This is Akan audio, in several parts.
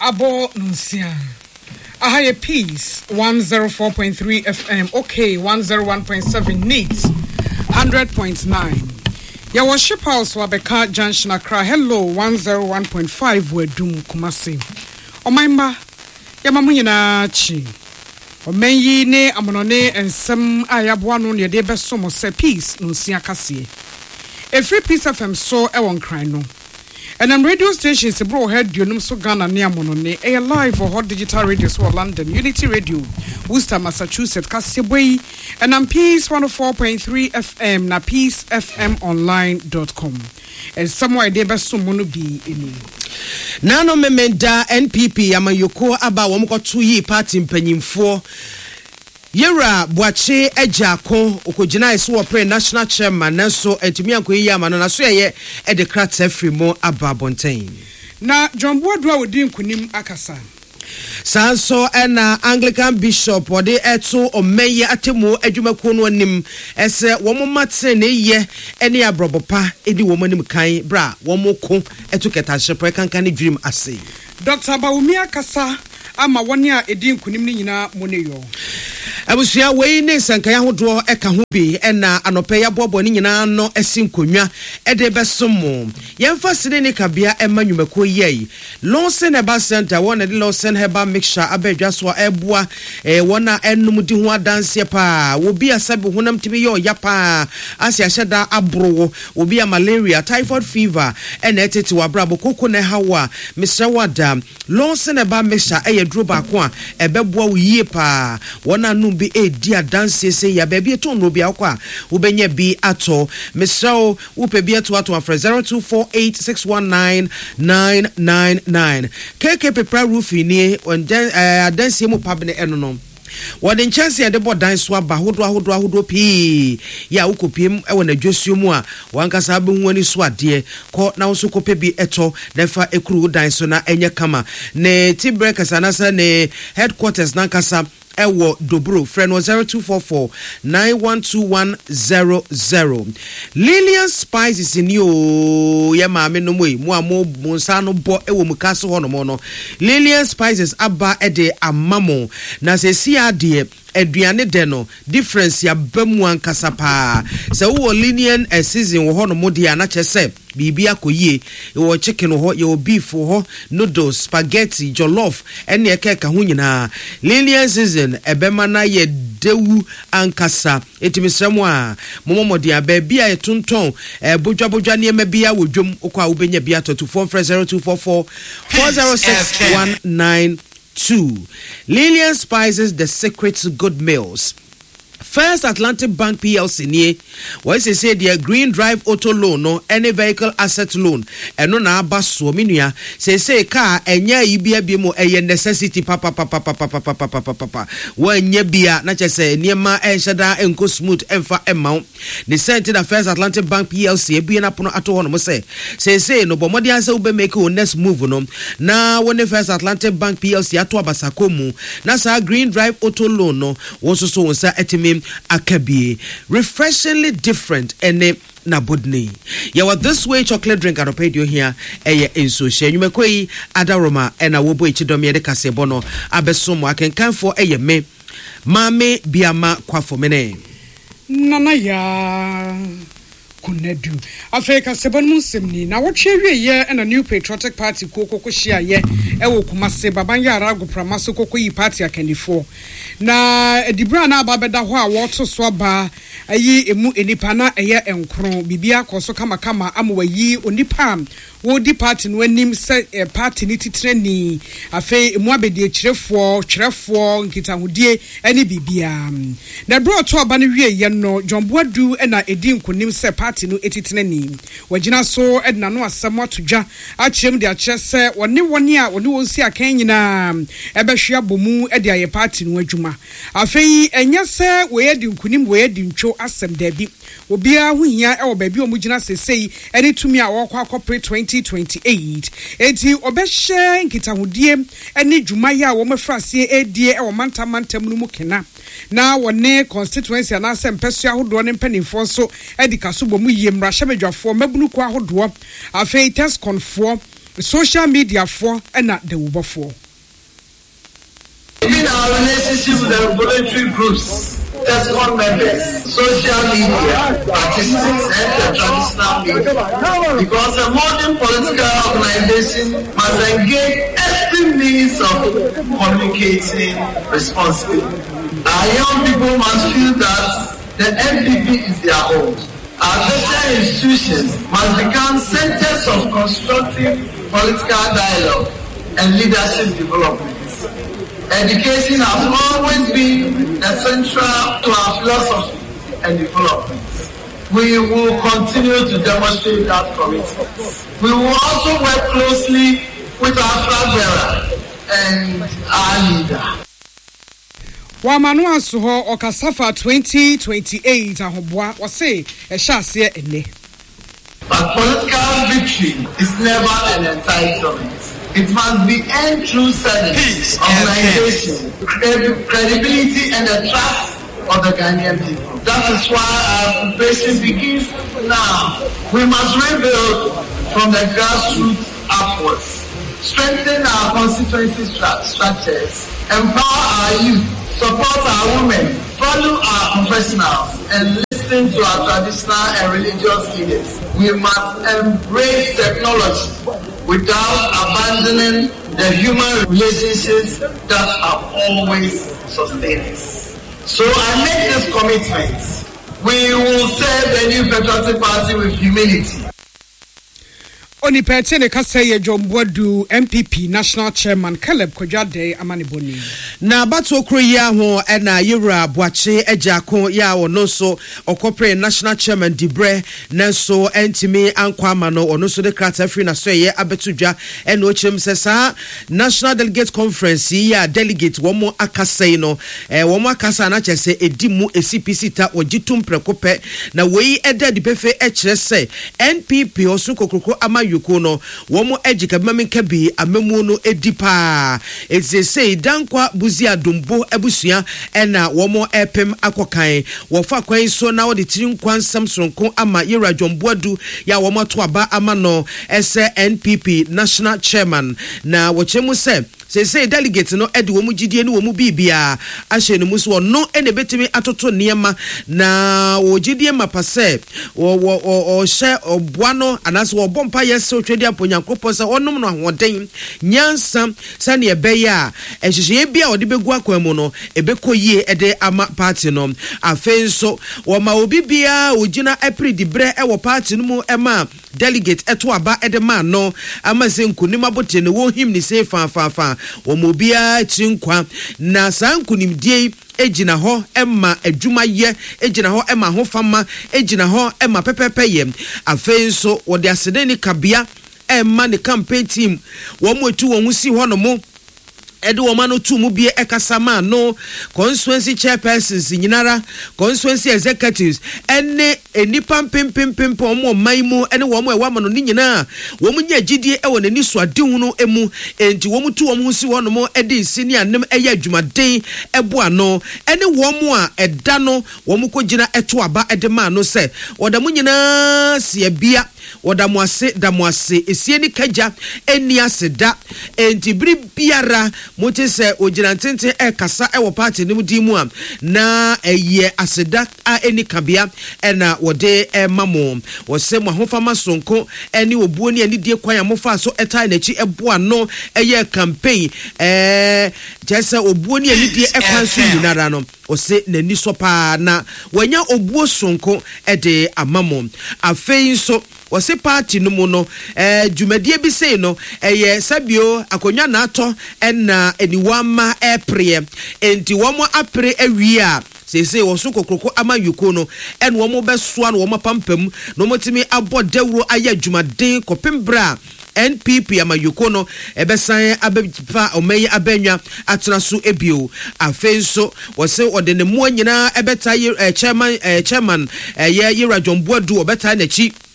Abo Nunsia. Ahaya Peace 104.3 FM. Okay, 101.7 Needs 100.9. Yawa Ship House Wabeka Junction Accra. Hello 101.5 Wedum Kumasi. Omaimba Yamamuina Chi. Omenyi ne amonone ensem ayabwa no ne de beso mo se Peace Nunsia Kasie. Every Peace FM so ewon kran no. And radio stations bro head Dunum so Ghana near Monone, a live or hot digital radio so London, Unity Radio, Worcester, Massachusetts, Cassibwe, and I'm Peace 104.3 FM, na peacefmonline.com. And somewhere they best someone be in. Nano memenda NPP amayoko aba wamko 2 year party mpanyimfo. Yera Boache Ejako okojina iso pre national chairman nanso entimi ankoyi amano na so ye e de krat afrimo ababontain na John Boadua wodi nkunim akasa Sanso ena Anglican bishop ode eto omeye atemu adwumako no anim ese womomate ne ye ene abrobopa edi womanim kan bra womoko eto ketahye kankan dream ase Dr. Bawumi akasa ama woni a edi nkunim ni nyina moneyo Abusia we ne sankaya hodo eka ho bi ena anope ya bobo ni nyina no esinkonwa ede besomo yemfa sine ne kabia emanwumako yei Lawson Herbal Center wona de Lawson Herbal Mixture abedwa so eboa wona enum di ho adanse pa obi asabe honam timi yo yapa asia hyeda abrowo obi a malaria typhoid fever ena etete wabrabo koko ne hawa Mr. Wada Lawson Herbal Mixture eyedro ba ko a ebeboa wo yie pa wona no bi dia dance say ya baby to no bia kwa wo benya bi ato mesrawo wo pe bi ato afre 0248619999 KK Pepra Roofing ni on dance mu pabne eno no Wadin chance de bo dan so aba hodo pi ya ukopiem e wona dwasuo mu a wankasa be hu ani so ade ko na wo so kope bi eto na fa ekuru dan so na enye kama ne tibrekasa na sa ne headquarters na kasa Ewo Dobro friend 0244912100 Lillian Spices in you ya ma me no mo mo monsa no bo ewo mukaso ho no mo no Lillian Spices aba ede amamo na se si ade aduane de no difference ya bamu ankasa pa se wo Lillian season wo ho no mo de na chese bibi akoyie wo chicken ho ye beef ho noodles spaghetti jollof ene ekeka ho nyina Lillian season ebema na ye dewu ankasa etimisremu a momomode ababi a yetonton bodwa ne ma bia wodwom okwa wo benya bia to 0244040619 Lillian Spices, the secret to good meals. First Atlantic Bank PLC nie why say the Green Drive Auto Loan no any vehicle asset loan eno na aba so menua say car enya ibia bi mo eye necessity papa wanya bia na chese niema enshada enko smooth emfa emma the sent the First Atlantic Bank PLC ebia na pono ato ho no say no bomodi anse ube make o next move no na when the First Atlantic Bank PLC ato abasako mu na sa Green Drive Auto Loan no wo so wonsa etimi akabi refreshingly different ene na bodney yawa this way chocolate drink at radio here in social nyumekoi adaroma ena wobo ichidom ye de kasebo no abesomo akenkan for me mame biama kwafo mene nana ya kunedu afeka sebon musemni na wotwe ye na New Patriotic Party kokoko hia ye ewo kumase babanyara agopramaso kokoyi party akanifo na edibra na ababeda ho a woto so aba ayi emu enipa na eye enkron bibia koso kama amwayi onipa wodi party no anim se party ni titrani afe emu abedi kyerefo nkitahudie eni bibia na bro to aba no wie ye no John Boadu na edi nkonim se party no etitrani wagina so edna no asem atodwa akyem de akyese woni a woni wonsi akan nyina ebehwea bomu ede aye party no adwuma afei enya se we edi nkonim we edi ntwo asem dabi obia hu hia e wo baabi omugina sesei ene tumi a wo kwa akopre 2028 enti obehye nkitahudie ene dwuma ya wo mafrase edie e wo mantamantam no mu kena na wone constituency na asem peso ahodo ne mpanifo so edi kaso bomu yie mrahye bedwafo mabunu kwa ahodo afei test confo social media for na the ubofo. In our relationship with the voluntary groups, TESCON members, social media participants, and the traditional media, because a modern political organization must engage every means of communicating responsibly. Our young people must feel that the NPP is their home. Our tertiary institutions must become centers of constructive political dialogue and leadership development. Education has always been central to our philosophy and development. We will continue to demonstrate that commitment. We will also work closely with our flag bearer and our leader. Wamanu asuho okasafa 2028 ahobwa wase ehase ene. But political victory is never an entitlement. It must be earned through service, organization, credibility, and the trust of the Ghanaian people. That is why our preparation begins now. We must rebuild from the grassroots upwards, strengthen our constituency structures, empower our youth, support our women, follow our professionals, and listen to our traditional and religious leaders. We must embrace technology without abandoning the human relationships that have always sustained us. So I make this commitment. We will serve the New Patriotic Party with humility. Onipete ne kaseye John Boadu MPP National Chairman Caleb Kojade Amaniboni. Na bato kroyi aho na Yura Boache Ejako ya ono so okopre National Chairman Dibre nanso entimi ankwama no ono so de krata free na so ye abetudwa eno ochem sesa National Delegate Conference ya delegate womo akasai no womo akasa na chese edimu CPC ta ogitum prekope na wei eda dipefe ekire se NPP osun kokroko ama yukono womo ejika bammenka bi amemu no edipa ezese dankwa buzia dombo ebusua ena womo epem akokan wofa kwan so na wo de tirin kwansam sonko ama Yera John Boadu ya womo to aba ama no ese NPP National Chairman na wochemu se delegate no edi womu gidie ni womu bibia ahye no muso no ene betimi atoto niema na wo gidie mapase wo hye oboa no anaso wo bompa yese otwedi aponyankopɔ se onom no ahoden nyansa sane ebeye a ehyehyeye bia ode begu akwam no ebekoyie ede ama party no afenso wo ma obi bia ogina April dibre wo party no mu ema delegate eto aba ede ma no ama se nkunim abote ne wo him ni se fa womobia trinkwa na sankunimdie ejina ho emma adwuma ye ejina ho emma ho fama ejina ho emma pepepe afenso wode asedeni kabia emma ne campaign team wo mo etu won si ho no mo ede wo ma no tu mu bie ekasama no constituency chairpersons nyinara constituency executives ene enipa pimpim omo maimu ene wo mo e wa ma no nyina wo mu nya gidie e wo nani so ade hu no emu enti wo mu tu wo mu si wo no mo ede nsini anem eye adwumaden ebo ano ene wo mo a eda no wo mu kogina eto aba ede ma no se woda mu nyina se bia woda mo ase esie ni kaja eni aseda enti biri biara mote se ogirantente kasa wo party nim di mu na eye aseda a eni kabia na wode mamo wo se mo ahofama sonko eni obuo ni ani die kwan amofa so etai na chi ebo ano eye campaign jese obuo ni ani die kwan so nyinara no o se nani so pa na wanya obuo sonko de amamo afei so wose party no mu no dwumadie bi sei no eye sabio akonwa na ato na eniwama epre enti womo apre awie a sese wo so kokroko ama yuko no en womo besoa no womo pampam no motimi abo dawro aya dwumaden kopembra NPP ama yuko no ebesan abefa omeyi abenwa atena so ebio afenso wose ode ne mu nyina ebeta chairman Yera John Boadu obeta na chi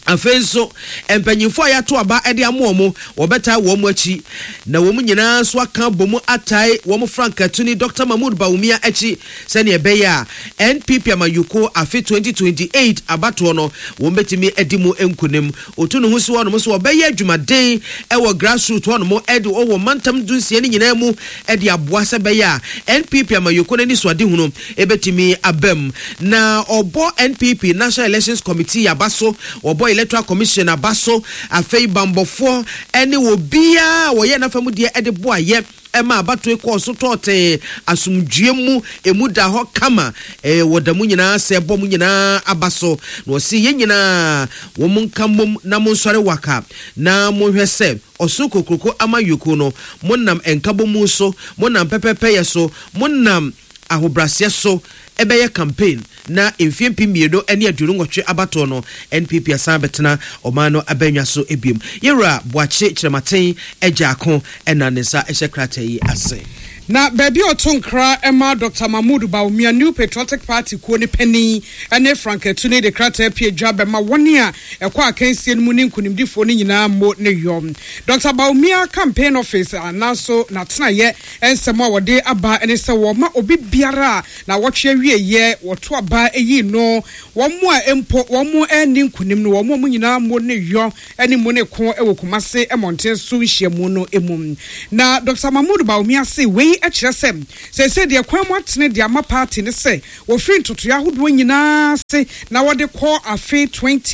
afenso empanyimfo ayato aba ede amomo wobeta wo mu achi na wo mu nyina so aka bomu atai wo mu Frankatuni Dr. Mahmoud Bawumia achi se ne ebeya NPP amayuko afi 2028 abato no wo betimi edimu enkunem otunu hu so no so obeya adwumaden ewo grassroots ho no mo ede wo mantam dunsie ne nyina mu ede aboa se beya NPP amayuko ne so ade hunu ebetimi abam na obo NPP National Elections Committee abaso obo Electoral Commission abaso afei bambofo ene wo bia wo ye na famu de ede bo aye ema abato ekọ so tote asumdue mu emu da ho kama wodamu nyina se bom nyina abaso no si ye nyina wo munkamom na monsore waka na mohwese osuko kroko amayuko no monnam enkabomu so monnam pepepe ye so monnam ahobrase so ebeye campaign na emfiempi miedo ene aduru ngotwe abato no NPP asan betena omano abanwa so ebiem yera boache kirematen ejaako ena nesa ehyekrata yi ase na baby otonkra Emma Dr. Mahmoud Bawumia New Patriotic Party ko ne pani ene Frankatuni de krata pie dwabe ma woni a ekwa akansie no mu ne nkunimdifo ne nyina mo ne yom Dr. Bawumia campaign office anaso na tena ye ensemo wode aba ene se wo ma obi biara na wotwe wieye woto aba eyi no wo mo a empo wo mo eni nkunim no wo mo nyina mo ne yo ene mo ne ko ewo Kumase emonten so hyiamu no emum na Dr. Mahmoud Bawumia se we ekyerese se de kwan mo atene de ama party ne se wo free ntoto ya hodo nyina se na wode call afi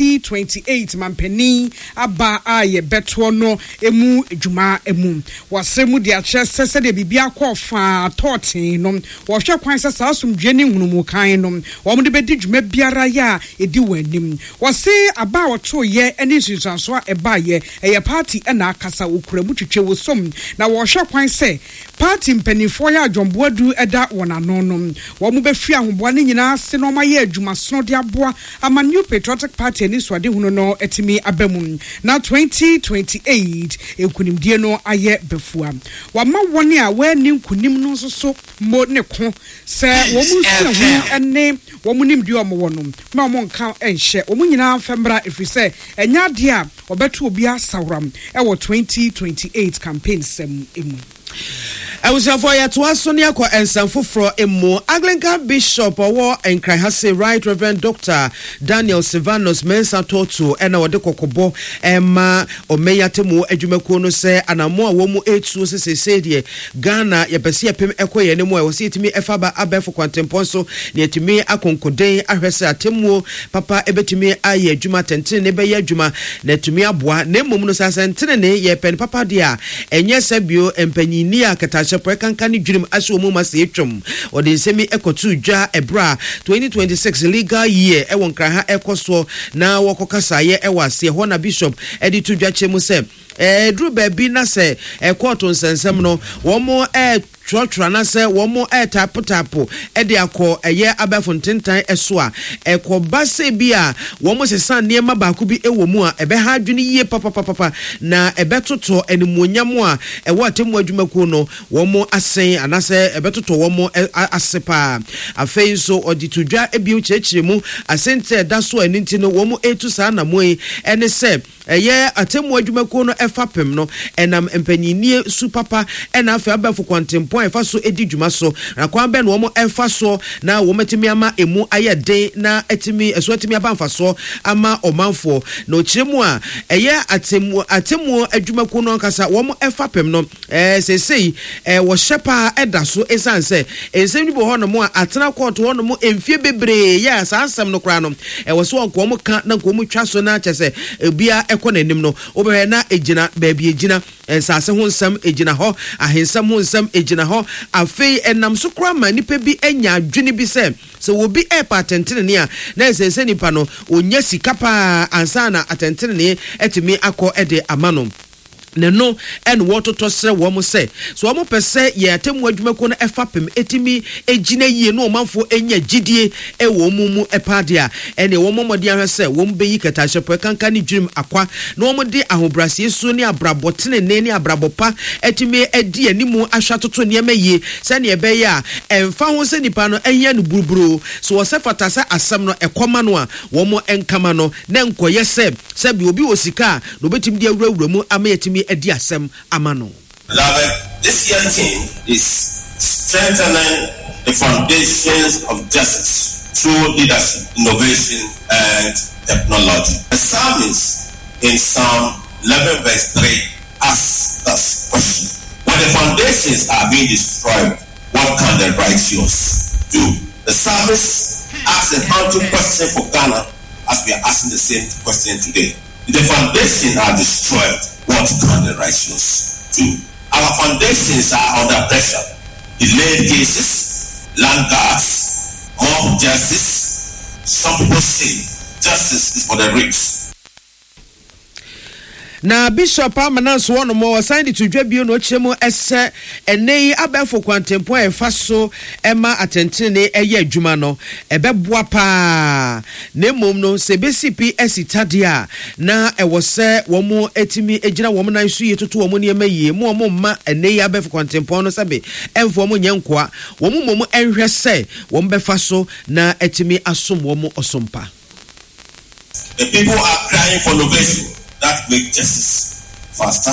2028 mampani aba aye beto no emu adwuma emu wasemu de akyerese se de bibia call fa totin no wo hwe kwan se saasumdwe ne hunumu kan no wo mo de bedi dwuma biara ya edi wanim wose aba woto ye ene hyesanso a eba ye eye party na akasa okuramu twetwe wo som na wo hwe kwan se party mpanifo ya adwomboadu eda wonanonom wo mu befi ahoboa ne nyina se no maye adwuma sono de aboa ama New Patriotic Party ni swade hunu no etimi abamum na 2028 ekunimdie no aye befua wama woni a we ni nkunim no so mo ne ko se wo mu se ene wo mu nimdi o mo wonom ma mo nka enhye wo mu nyina fembra efise enya de a obeto obi asawram e wo 2028 campaign sem emu Awusafo ya to asoni akwa ensanfofro emu Anglican Bishop owo Enkrahase Right Reverend Dr. Daniel Silvanus Mensa Toto ena wode kokobo ema omeyatemu adwumako no se anamo a wo mu etu sesese de Ghana yebese yapem ekoye ne mu e wose etimi efaba abefo kwantempon so ne etimi akonkoden ahwese atemu papa ebetimi aye adwuma tentene ne beye adwuma na etumi aboa na emom no sasentene ne ye pen papa dia enye sabio empanyini akata kankan dream aso mu ma se etwom ode semi ekotu dwa ebra 2026 legal year e won kra ha ekoso na wokokasa ye e wase ho na bishop edi tu dwa chemu se dru ba bi na se court nsensem no wo mo trotro na se wo mo tapo de akọ eye abafontentan eso a ekoba se bi a wo mo sesan niema ba ku bi ewo mu a ebe ha adwene yie papa na ebe toto animonyam a ewo atemu adwumaku no wo mo asen anase ebe toto wo mo asepa afei so oditudwa ebi chechire mu asente da so aninti no wo mo etu sa na moyi ene se eye atemu adwumaku no efapem no enam empanyinie su papa ena afa abafo kwantempo efa so edi dwuma so na kwa be no wo efa so na wo metimi ama emu ayede na etimi eso etimi abanfa so ama omanfo na ochiremu a eye atemu adwumaku no kasa wo efapem no sesei wo shepa eda so esanse ensem bi bo ho no mo atena court ho no mo emfie bebre ya sansam no kra no wo so onko mo ka na nko mo twa so na chese ebia ekọ nanim no obere na ejina baabi ejina ensase ho nsam ejina ho ahensam ho nsam ejina ho afei enam so kra ma nipa bi enya adwene bi se wo bi patentene ne a na esese nipa no onya sika pa ansa na atentene ne etimi akọ ede amano ne no and water to say woman say so I'm per se ye atem wadwuma ko na efapem etimi egina yie no manfo enya gidie e wo mumu epadia ene wo momode ahwe se wo mbeyi katahyepo kanka ne dwurim akwa na wo de ahobrase so ne abrabotene ne abrabopa etimi edi animu ahwatoto ne yie se ne ebe ya emfa ho se nipa no ehia no buruburu so wo se fatasa asem no ekoma no a wo mo enkama no na nkoye se bi obi osika no betim de awurawura mu ama yetimi edi asem amano. Beloved, this year's theme is strengthening the foundations of justice through leadership, innovation, and technology. The psalmist in Psalm 11 verse 3 asks this question: when the foundations are being destroyed, what can the righteous do? The psalmist asks a counter question for Ghana as we are asking the same question today. If the foundations are destroyed, what can the righteous do? Our foundations are under pressure. Delayed cases, land guards, mob justice. Some people say justice is for the rich. Na Bishop Amanans one more signed to dwabio no chemo ese enei abefo kwantempo e faso ema atentene eye adwuma no ebeboa pa na mom no se besipi esitadia na ewo se wo mo etimi egira wo mo nan so yetoto wo mo ne emaye mo ma enei abefo kwantempo no sabe emfo mo nyenkoa wo mo mom enhwe se wo mbefa so na etimi asom wo mo osompa. The people are crying for innovation that make justice faster,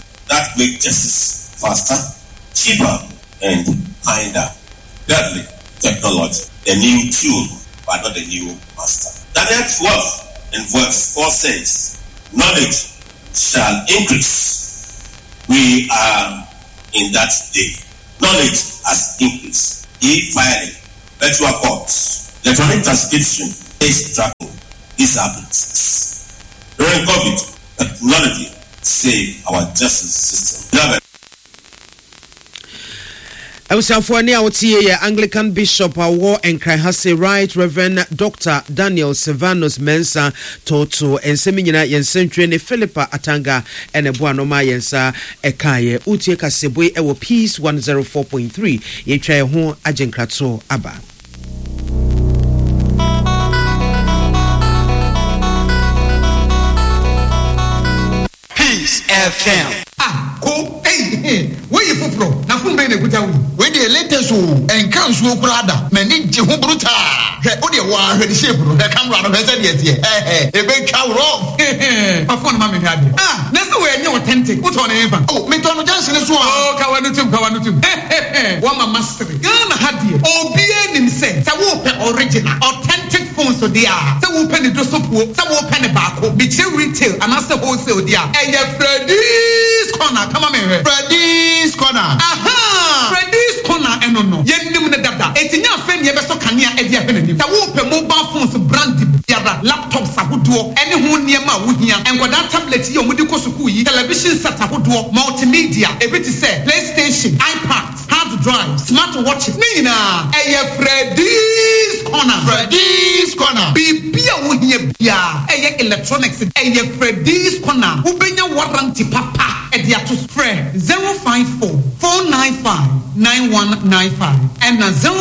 cheaper, and kinder. Thirdly, technology, the new tool, but not the new master. Daniel 12 and verse 4 says, knowledge shall increase. We are in that day. Knowledge has increased. E-filing, virtual courts, electronic transcription, case tracking, these are businesses. During COVID, technology save our justice system. Awusanfo ni awutie ye Anglican Bishop Awo Enkrahase Right Reverend Dr. Daniel Silvanus Mensa Toto ensemi nyina yensentwe ne Philippa Atanga ene boanoma yensa ekaye utie kaseboi ewo Peace 104.3 yetwa ho agenkrato aba. FM. Ko where you from? Na fun be na kuta wi. We dey latest o en kan so kurada. Mani je ho bruta. He o dey wa hwe di shape no. The camera no hwe dey tie. E be ka rough. Afon ma me hade. Na so we any authentic. What on even? Oh, me to no janse ne so. Oh, ka wanu tum. Wa ma master. Ghana hade. Obi enim say. Sa wo pe original, authentic phones so dia. Sa wo pe ne do so po. Sa wo pe ne ba ko. Bi che retail and as wholesale dia. Freddy's Corner, come on, Freddy's Corner. Aha! Freddy's Corner, no. Yenim ne dada. Etinya fen ye beso kania edia penenim. Ta wo pe mobile phones brand biara, laptops ahodo, ene ho niema wo hia. Engoda tablet ye omudi kosuku yi, television set ahodo, multimedia, ebiti say PlayStation, iPads, hard drive, smart watches. Nina, eye Freddy's Corner. Freddy's Corner. Bibia wo hia bia. Eye electronics, eye Freddy's Corner. Ubenya warranty papa. Ediato spread 054-495-9195 and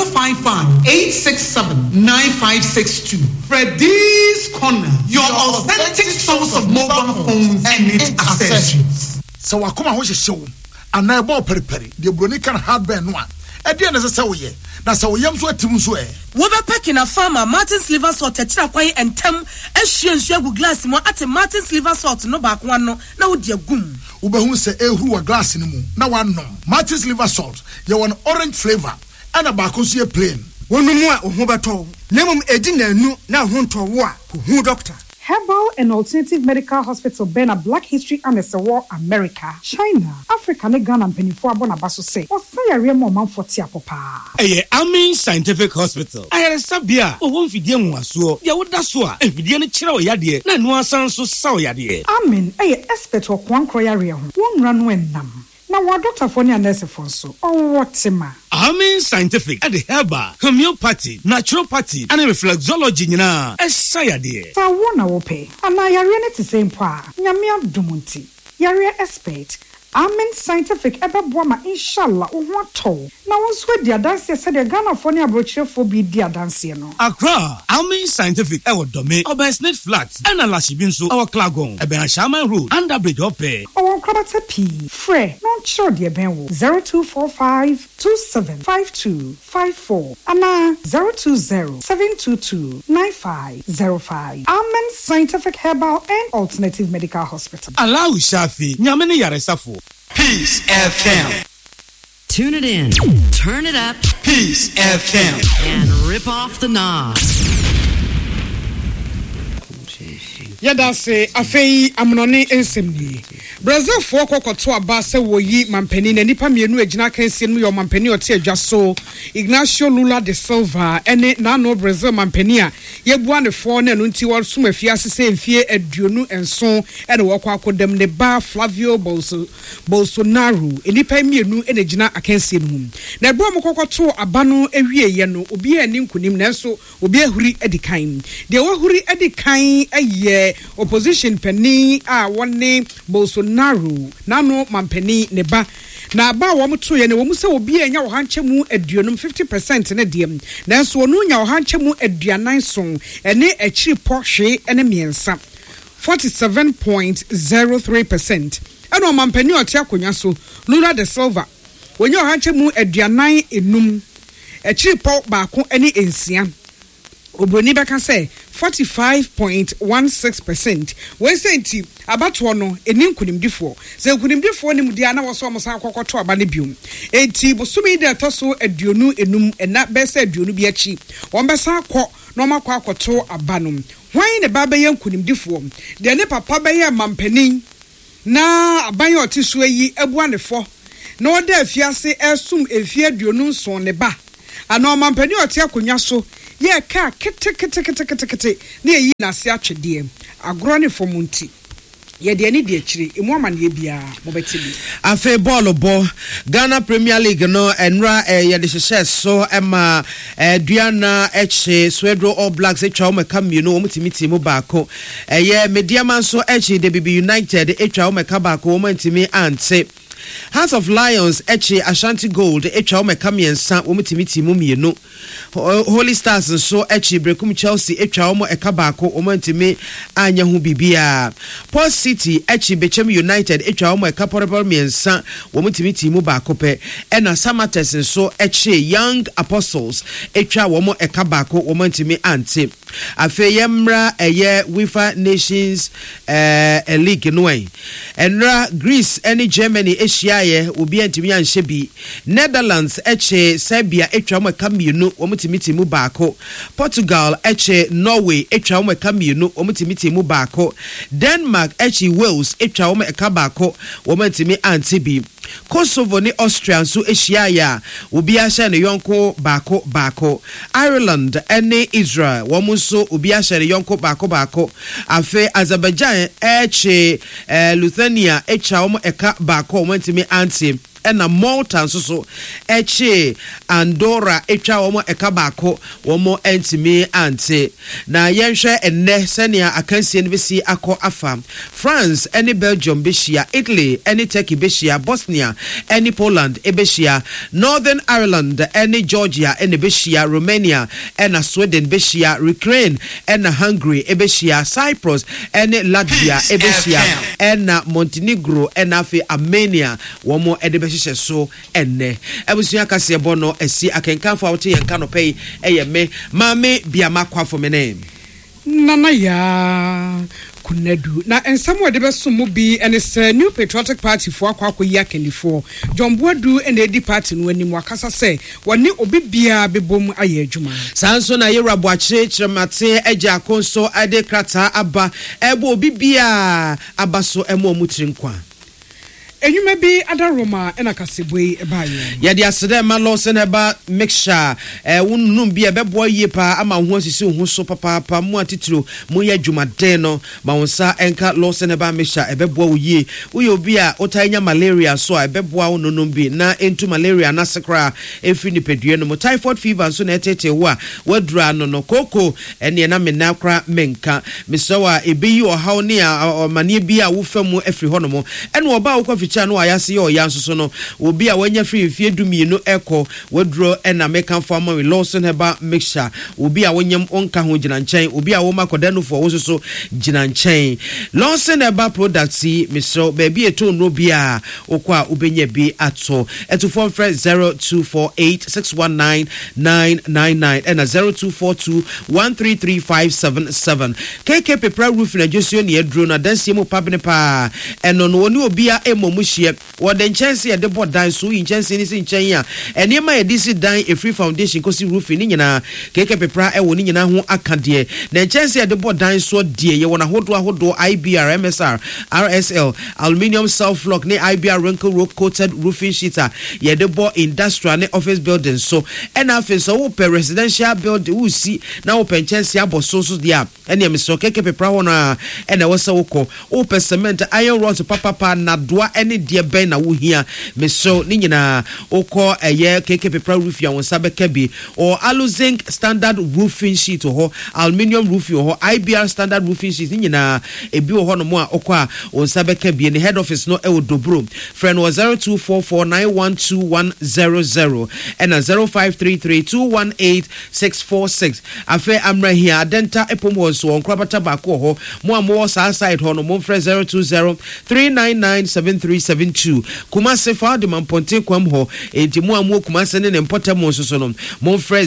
055-867-9562. Freddy's Corner, your authentic source of mobile phones and its accessories. So wakoma ho show and na ebo periperi de broni kan hardware no a e de na se wo ye na se wo yam so atim so e wo be packing a farmer Martin's liver salt tira kwai entem ehwie agu glass mo ate Martin's liver salt no ba kwa no na wo de agum wo be hu se ehuru wa glass ni mu na wa nom Martin's liver salt ye won orange flavor and ba ko so ye plain wonu mu a ho beto na mum edi nanu na ho nto wo a hu doctor. Herbal and Alternative Medical Hospital Bena Black History and War America, China, Africa, ne Ghana and Penifo Abonabaso say, or say a real moment for Tiapopa. Amin Scientific Hospital. I had a sabia, or one Fidian was so, Yawudaswa, and Fidian Chiro Yadi, Nanua Sanso Sao Yadi. Amin, expert or one croyaria, one run when nam. Now, what Dr. Fonia Nurse Fonso, or what ma? Amin Scientific at the herbal, homeopathy, naturopathy, and reflexology, na Sayadi. So I wanna pay, and I are to same pa, Yamia Dumunti, Yaria expert. Amen Scientific ebeboa ma inshallah wo ho atɔ na wo nso adi adanse sɛ de Ghana fo ne abrochirefo bi di adanse no. Accra, Amen Scientific ewo Dome, Obersnet Flat, and Alashibi nso ewo Klagon, Ebena Shaman Road, Underbridge Ope. Owo Krabata P. Frɛ no chiro de ben wo 0245275254 ana 020-722-9505. Amen Scientific Herbal and Alternative Medical Hospital. Allow Shafi, Nyamene Yaresafo. Peace FM. Tune it in, turn it up, Peace FM, and rip off the knob. Yada se afei amnoni ensemni Brazil fo kokoto aba se woyi mampani na nipa mienu agina kansie no yo mampani ote adwa so Ignacio Lula de Silva ene na no Brazil mampani a yebua ne fo na no nti wor sum afia sese mfie aduonu enso ene wokọ akodam ne ba Flavio Bolsonaro enipa mienu ene agina akansie no hum na ebo mokokoto aba no ewie ye no obi ani nkunim na so obi ahuri edikan de wahuri edikan aye opposition penny a wonne Bolsonaro nano mampani ne ba na ba wo mto ye ne wo se obi anya wo hanchemu aduonum 50% ne dem nanso onu nya wo hanchemu aduanan son ene akiri pohwe ene miensa 47.03% eno mampani ote akonya so Lula de Silva wonya wo hanchemu aduanan enum akiri po baako ene ensia Obroni beka say 45.16%. We say nti abato no eni nkunimdifo. Se nkunimdifo ni mudia na woso omosa akokoto aba ne biom. Enti bosumi de toso aduonu enum ena besa aduonu bi achi. Won besa akọ no makọ akoto aba no. Hwan ne baba ye nkunimdifo. De ne papa be ye mampanin na aban otiso yi ebuanefo. Na oda afiase esum efie aduonu nson ne ba. Ana mampanin oti akonya so ye ka kete na yi na se atwede agro ne fomunti ye de ani de akire emu amane bia mo beteli afe ball bo Ghana Premier League no enra ye de hye so ema duana eche Swedro All Blacks etwa o meka mienu o mutimi mu baako ye Mediaman so eche de BB United etwa o meka baako o mantimi ante House of Lions eche Ashanti Gold etwa o meka miensa o mutimi mu mienu Holy Stars so echi Brekum Chelsea etwa omo ekabako omantime anya hu bibia Port City echi Bechem United etwa omo ekaporable miensa womutimi timu baako pe ena Samates so echi Young Apostles etwa omo ekabako omantime ante afe yemra eye UEFA Nations League noy enra Greece eni Germany ehyiaye obi antimi anhye bi Netherlands echi Serbia etwa omo ekamienu omutimitimu baako Portugal eche Norway etwa omo ekamienu omutimitimu baako Denmark eche Wales etwa omo ekabako omantimi antibi Kosovo ni Austria so ehyiaya obi ahye ne yonko baako Ireland ene Israel womuso obi ahye ne yonko baako afe Azerbaijan eche Lithuania etwa omo eka baako omantimi anti ena Malta so eche Andorra etwa omo eka baako omo entimi ante na yenhwe enne senia akansie ne besi akọ afa France ene Belgium beshia Italy ene Turkey beshia Bosnia ene Poland ebeshia Northern Ireland ene Georgia ene beshia Romania ena Sweden beshia Ukraine ena Hungary ebeshia Cyprus ene Latvia ebeshia ena Montenegro ena afi Armenia womo edebe so enne ebusia kase bono esi akenkanfo awte yenka no pay eyeme mame biama kwafo mene nana ya kunadu na ensamo de besumu bi ene se New Patriotic Party fo akwakoyi akanifo John Boadu ene edi party no anim wakasa se woni obibia bebom aye adwuma sanso na yera boakye kiremate agya konso ade krata aba ebo obibia abaso emo mutirinkwa enyuma bi adaroma ena kaseboi ebaye ya dia sede ma Lawson eba mixture wonnum bi ebebo yepa ama ho asisi ho so papa mu atitiro mu ya dwumade no ma wonsa enka Lawson eba mixture ebebo wo ye obi a otanya malaria so ebebo a wonnum bi na entu malaria na sekra efri ni pedue no typhoid fever so na etete wo a wadura no koko ene na mena kra menka misawa ebeyi ohaw ne a mane bi a wo famu efri hono mo ene oba wo mukya no ayase ye oya nso so no obi a wanya free fie dumienu eko waduro na meka farmer with Lawson Herbal mixture obi a wanyam onka ho gina nkyɛn obi a wo makoda no fo wo so gina nkyɛn Lawson Herbal products Mr. baby eto no bia okwa ubenya bi ato eto phone fresh 0248619999 and 0242133577 KK Pepra roof na Josio ne edro na dansie mo pabne pa eno no oni obia emomuhie wo de nkyɛnse ye de bodan so yi nkyɛnse ni si nkyɛn a ene ma ye disi dan a free foundation kosi roof ni nyina KK Pepra ewo ni nyina ho akade na nkyɛnse ye de bodan so die ye wona hodo IBR MSR RSL aluminium self lock ne IBR wrinkle rock coated roofing sheeter ye de bo industrial ne office building so and afin so wo per residential building wo si na wo penchence aboso so dia ene Mr. KK Pepra wona ene wo se wo ko wo per cement iron rods papa na doa ene de ben na wo hia Mr. ni nyina wo ko eye KK Pepra roof ya won sabeka bi or alu zinc standard roofing sheet ho aluminium roofing ho IBR standard roofing sheet ni nyina ebi wo ho no mo a okwa on sabeka bi ne head office no e wo dobro friend was 0244912100 and 0533218646 afa amra here adenta epom ho so on krabata ba ko ho mo am sa side ho no mo friend 0203997372 Kumase fa de mamponte kwam ho enti mo am Kumase ne importem mo so no mo friend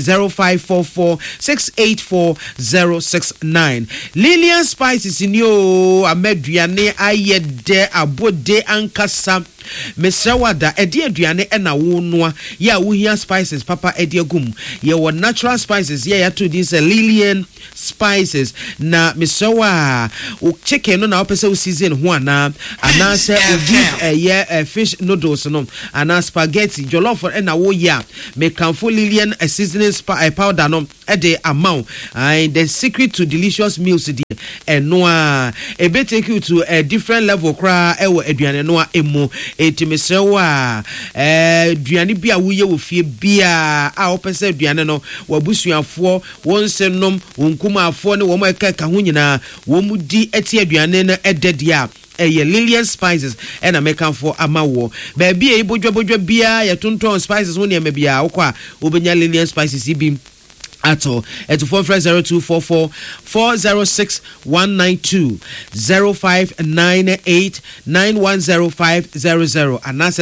0544684069 Lillian Spices in yo ameduane ayede abode ankasa Mr. Wada edi aduane na wo noa ya wo hia spices papa edi agum ye wo natural spices ye ya to this Lillian Spices na Mr. Wa o chicken no na opese o season ho ana se o beef fish noodles no ana spaghetti jollof na wo ya me kanfo Lillian seasoning powder no e de amount and the secret to delicious meals di no e be take you to a different level kra e wo aduane no emu Mr. Wa duane bia wo ye wo fie bia a opese duane no wabusuafo wonsenom wonkumafo ne wo maka ka ho nyina wo mudi eti aduane na ededia Lillian Spices and American for amawo baby e bodwa bia ya tonton spices woni am bia wo kwa obenya Lillian Spices ibi ato at 40404061920 0598910500 and that's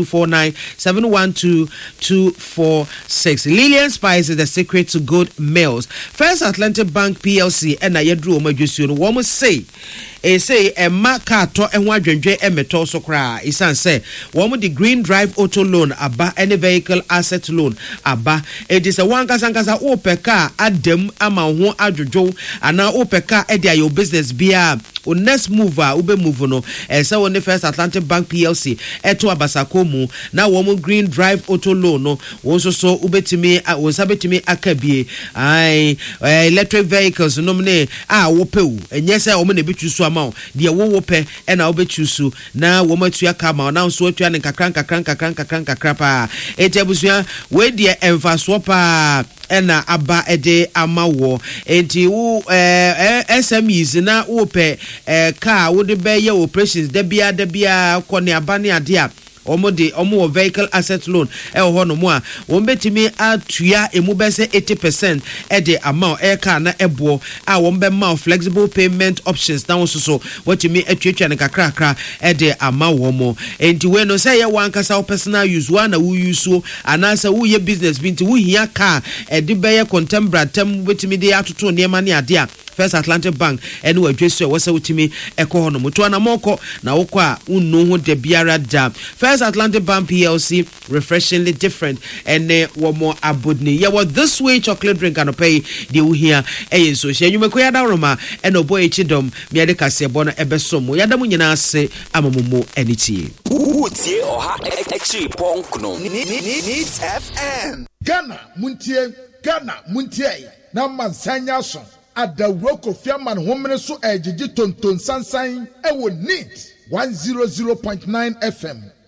0249712246 Lillian Spices the secret to good meals First Atlantic Bank PLC and ayedru omadwusu no wo say say a maka to enwa dwendwe emeto so kra isan say wo the Green Drive auto loan aba any vehicle asset loan aba it is a one kasa opeka adam ama ho adwodwo ana opeka e dia your business bia o next mover ube move no say on the First Atlantic Bank PLC eto abasako mu na wo Green Drive auto loan no wo so ubetimi wo sabetimi akabie ai electric vehicles no mne wo pew enye say wo na betwisu ama de wo pe e na wo betwisu na wo matua kama na so atua ne kakran pa etebusua we de emfaso pa ena aba ede amawo enti wo SMEs na wo pe car wo de be ye operations de bia ko ne aba ne ade a omo vehicle asset loan ho no mo a won betimi atua emu be se 80% de amount car na ebo a won be ma flexible payment options na so watimi atwatwa ne kakrakra de amount wo mo enti we no say ye wan kasa personal use one na wo use anasa wo ye business binti wo hia car de be ye contemporary tem betimi de atoto ne ma ne ade a First Atlantic Bank and we address you wasa utimi eko hono mutu na moko na woko a unno ho de biara da First Atlantic Bank PLC refreshingly different and wo mo abodni ye what this way chocolate drink and pay de wo hia e so hia nyume ko ya da roma and obo echidom me de kase bo no ebesom ya da mu nyina ase amamumu eniti utie oha echi ponkno Needs FM Ghana muntie na mansanya so Adawroko Fiaman Homene so ejiji tonton sansan ewo Needs 100.9 FM